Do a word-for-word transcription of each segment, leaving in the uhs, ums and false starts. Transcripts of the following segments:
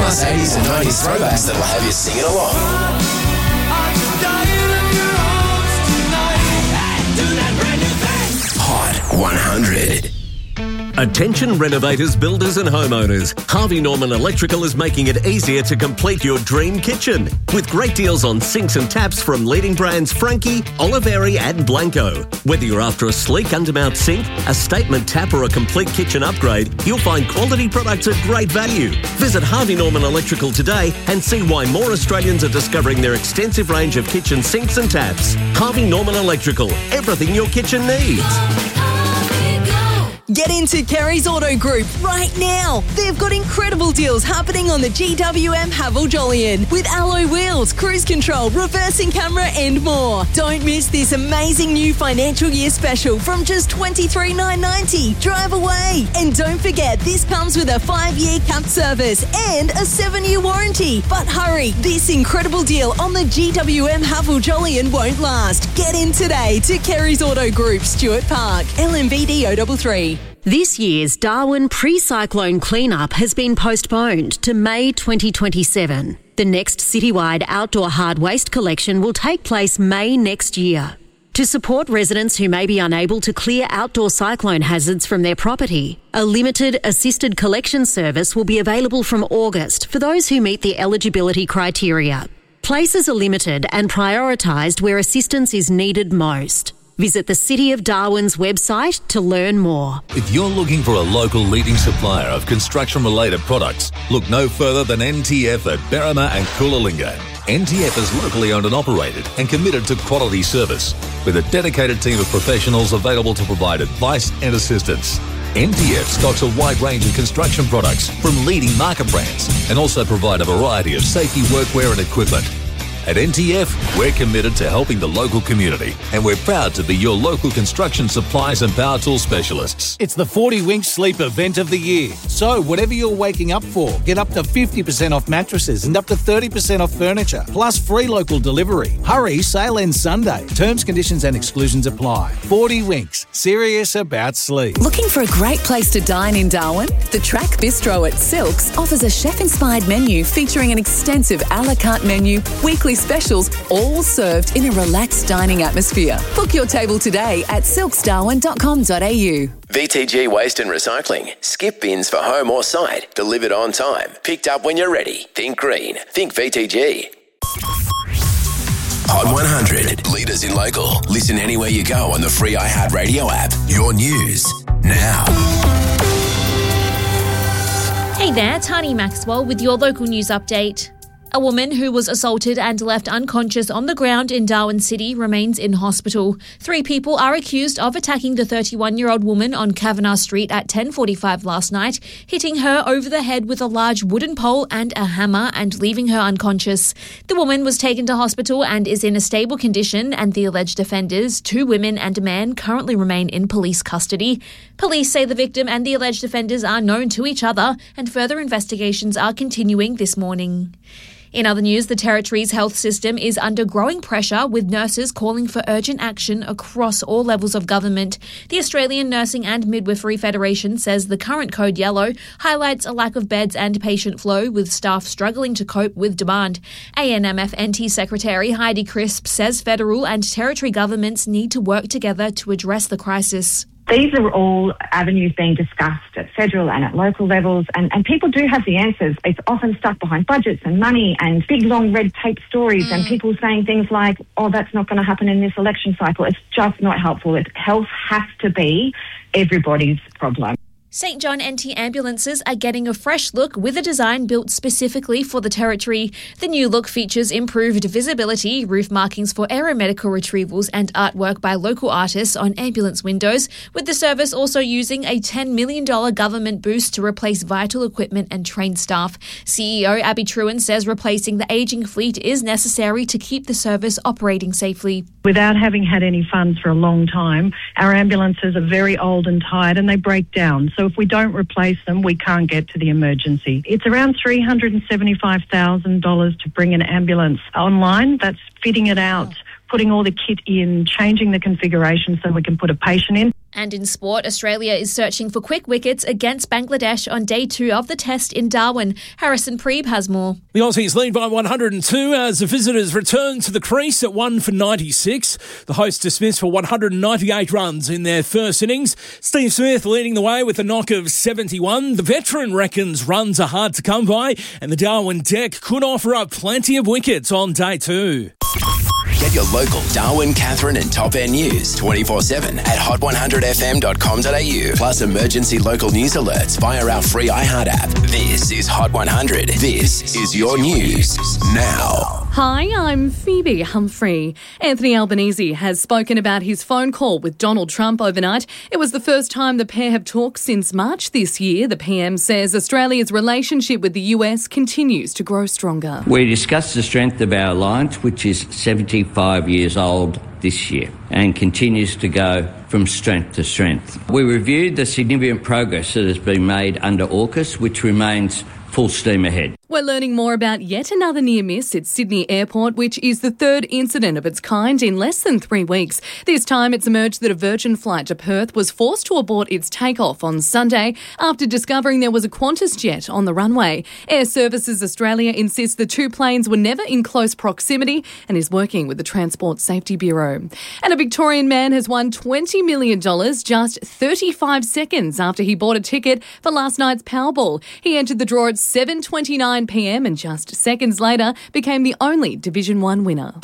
plus eighties and nineties throwbacks that'll have you singing along. Hot one hundred. Attention renovators, builders and homeowners. Harvey Norman Electrical is making it easier to complete your dream kitchen. With great deals on sinks and taps from leading brands Frankie, Oliveri and Blanco. Whether you're after a sleek undermount sink, a statement tap or a complete kitchen upgrade, you'll find quality products at great value. Visit Harvey Norman Electrical today and see why more Australians are discovering their extensive range of kitchen sinks and taps. Harvey Norman Electrical. Everything your kitchen needs. Get into Kerry's Auto Group right now. They've got incredible deals happening on the G W M Haval Jolyon with alloy wheels, cruise control, reversing camera and more. Don't miss this amazing new financial year special from just twenty-three thousand nine hundred ninety dollars. Drive away. And don't forget, this comes with a five-year capped service and a seven-year warranty. But hurry, this incredible deal on the G W M Haval Jolyon won't last. Get in today to Kerry's Auto Group, Stuart Park, L M V D O three three. This year's Darwin pre-cyclone cleanup has been postponed to May twenty twenty-seven. The next citywide outdoor hard waste collection will take place May next year. To support residents who may be unable to clear outdoor cyclone hazards from their property, a limited assisted collection service will be available from August for those who meet the eligibility criteria. Places are limited and prioritised where assistance is needed most. Visit the City of Darwin's website to learn more. If you're looking for a local leading supplier of construction-related products, look no further than N T F at Berrima and Coolangatta. N T F is locally owned and operated and committed to quality service, with a dedicated team of professionals available to provide advice and assistance. N T F stocks a wide range of construction products from leading market brands and also provide a variety of safety workwear and equipment. At N T F, we're committed to helping the local community, and we're proud to be your local construction supplies and power tool specialists. It's the forty Winks Sleep event of the year. So, whatever you're waking up for, get up to fifty percent off mattresses and up to thirty percent off furniture, plus free local delivery. Hurry, sale ends Sunday. Terms, conditions and exclusions apply. forty Winks, serious about sleep. Looking for a great place to dine in Darwin? The Track Bistro at Silks offers a chef-inspired menu featuring an extensive a la carte menu, weekly specials, all served in a relaxed dining atmosphere. Book your table today at silks darwin dot com dot a u. V T G Waste and Recycling. Skip bins for home or site. Delivered on time. Picked up when you're ready. Think green. Think V T G. Hot one hundred. Leaders in local. Listen anywhere you go on the free iHeartRadio app. Your news now. Hey there, Tani Maxwell with your local news update. A woman who was assaulted and left unconscious on the ground in Darwin City remains in hospital. Three people are accused of attacking the thirty-one-year-old woman on Kavanagh Street at ten forty-five last night, hitting her over the head with a large wooden pole and a hammer and leaving her unconscious. The woman was taken to hospital and is in a stable condition, and the alleged offenders, two women and a man, currently remain in police custody. Police say the victim and the alleged offenders are known to each other, and further investigations are continuing this morning. In other news, the Territory's health system is under growing pressure, with nurses calling for urgent action across all levels of government. The Australian Nursing and Midwifery Federation says the current Code Yellow highlights a lack of beds and patient flow, with staff struggling to cope with demand. A N M F N T Secretary Heidi Crisp says federal and territory governments need to work together to address the crisis. These are all avenues being discussed at federal and at local levels, and, and people do have the answers. It's often stuck behind budgets and money and big, long red tape stories mm. and people saying things like, oh, that's not going to happen in this election cycle. It's just not helpful. It, health has to be everybody's problem. Saint John N T ambulances are getting a fresh look with a design built specifically for the Territory. The new look features improved visibility, roof markings for aeromedical retrievals and artwork by local artists on ambulance windows, with the service also using a ten million dollars government boost to replace vital equipment and trained staff. C E O Abby Truen says replacing the ageing fleet is necessary to keep the service operating safely. Without having had any funds for a long time, our ambulances are very old and tired and they break down. So if we don't replace them, we can't get to the emergency. It's around three hundred seventy-five thousand dollars to bring an ambulance online. That's fitting it out, putting all the kit in, changing the configuration so we can put a patient in. And in sport, Australia is searching for quick wickets against Bangladesh on day two of the test in Darwin. Harrison Preeb has more. The Aussies lead by one hundred two as the visitors return to the crease at one for ninety-six. The hosts dismissed for one hundred ninety-eight runs in their first innings. Steve Smith leading the way with a knock of seventy-one. The veteran reckons runs are hard to come by, and the Darwin deck could offer up plenty of wickets on day two. Get your local Darwin, Catherine and Top End news twenty-four seven at hot one hundred f m dot com dot a u. Plus emergency local news alerts via our free iHeart app. This is Hot one hundred. This is your news now. Hi, I'm Phoebe Humphrey. Anthony Albanese has spoken about his phone call with Donald Trump overnight. It was the first time the pair have talked since March this year. The P M says Australia's relationship with the U S continues to grow stronger. We discussed the strength of our alliance, which is seventy-five years old this year and continues to go from strength to strength. We reviewed the significant progress that has been made under AUKUS, which remains full steam ahead. We're learning more about yet another near miss at Sydney Airport, which is the third incident of its kind in less than three weeks. This time it's emerged that a Virgin flight to Perth was forced to abort its takeoff on Sunday after discovering there was a Qantas jet on the runway. Air Services Australia insists the two planes were never in close proximity and is working with the Transport Safety Bureau. And a Victorian man has won twenty million dollars just thirty-five seconds after he bought a ticket for last night's Powerball. He entered the draw at seven twenty-nine p m and just seconds later became the only Division one winner.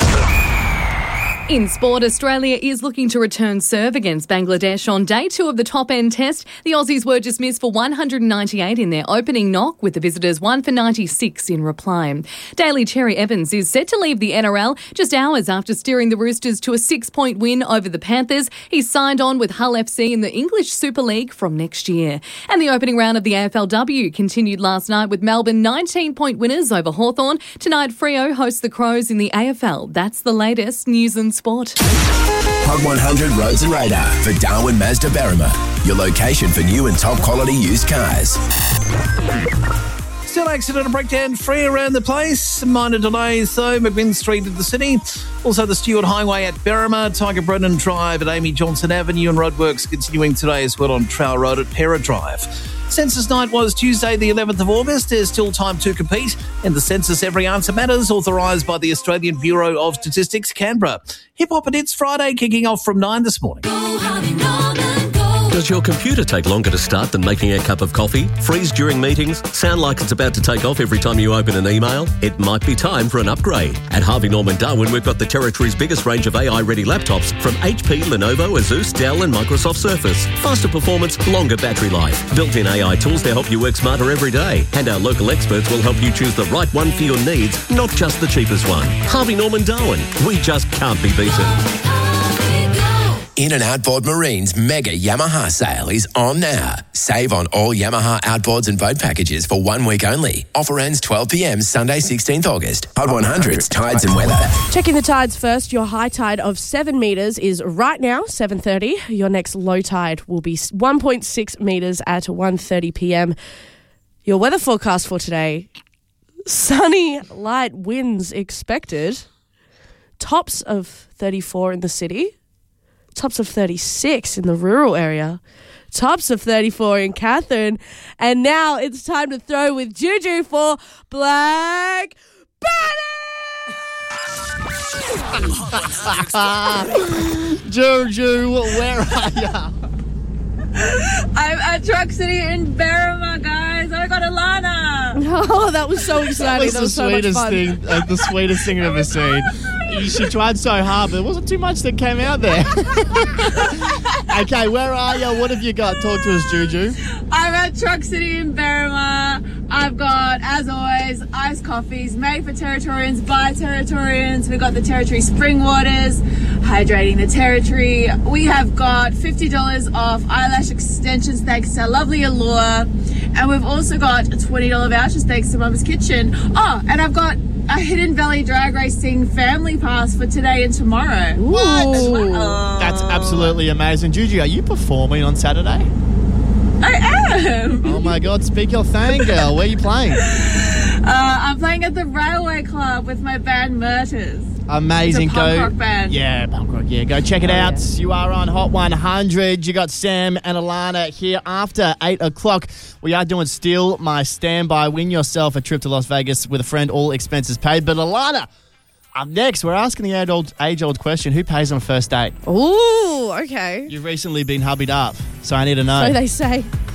In sport, Australia is looking to return serve against Bangladesh on day two of the top-end test. The Aussies were dismissed for one hundred ninety-eight in their opening knock, with the visitors one for ninety-six in reply. Daly Cherry Evans is set to leave the N R L just hours after steering the Roosters to a six-point win over the Panthers. He's signed on with Hull F C in the English Super League from next year. And the opening round of the A F L W continued last night with Melbourne nineteen-point winners over Hawthorn. Tonight, Freo hosts the Crows in the A F L. That's the latest news and sport. Hot one hundred Roads and Radar for Darwin Mazda Berrima, your location for new and top quality used cars. Still accident and breakdown free around the place. Minor delays though, McMinn Street in the city. Also the Stewart Highway at Berrima, Tiger Brennan Drive at Amy Johnson Avenue, and roadworks continuing today as well on Trowell Road at Pera Drive. Census night was Tuesday the eleventh of August. There's still time to compete in the Census Every Answer Matters, authorised by the Australian Bureau of Statistics, Canberra. Hip Hop and Hits Friday kicking off from nine this morning. Does your computer take longer to start than making a cup of coffee? Freeze during meetings? Sound like it's about to take off every time you open an email? It might be time for an upgrade. At Harvey Norman Darwin, we've got the territory's biggest range of A I-ready laptops from H P, Lenovo, Asus, Dell and Microsoft Surface. Faster performance, longer battery life. Built-in A I tools to help you work smarter every day. And our local experts will help you choose the right one for your needs, not just the cheapest one. Harvey Norman Darwin. We just can't be beaten. In and Outboard Marine's mega Yamaha sale is on now. Save on all Yamaha outboards and boat packages for one week only. Offer ends twelve p m Sunday, sixteenth of August. Hot one hundred's tides and weather. Checking the tides first. Your high tide of seven metres is right now, seven thirty. Your next low tide will be one point six metres at one thirty p m. Your weather forecast for today. Sunny, light winds expected. Tops of thirty-four in the city. Tops of thirty-six in the rural area. Tops of thirty-four in Catherine. And now it's time to throw with Juju for Black Betty! Juju, where are you? I'm at Truck City in Berrima, guys. I got Alana. Oh, that was so exciting. That was, that was the so sweetest much fun. thing, uh, the sweetest thing I've ever seen. She tried so hard, but there wasn't too much that came out there. Okay, where are you? What have you got? Talk to us, Juju. I'm at Truck City in Berrima. I've got, as always, iced coffees made for Territorians by Territorians. We've got the Territory Spring Waters, hydrating the Territory. We have got fifty dollars off eyelash extensions thanks to our lovely Allure. And we've also got a twenty dollars vouchers thanks to Mama's Kitchen. Oh, and I've got a Hidden Valley Drag Racing family pass for today and tomorrow. What? Oh. That's absolutely amazing. Juju, are you performing on Saturday? I am. Oh my God, speak your thing, girl. Where are you playing? Uh, I'm playing at the Railway Club with my band Murters. Amazing. It's a punk Go. rock band. Yeah, punk rock. Yeah, go check it Oh, out. yeah. You are on Hot one hundred. You got Sam and Alana here after eight o'clock. We are doing Steal My Standby. Win yourself a trip to Las Vegas with a friend, all expenses paid. But Alana, up next, we're asking the age-old, age-old question, who pays on a first date? Ooh, okay. You've recently been hubbied up, so I need to know. So they say.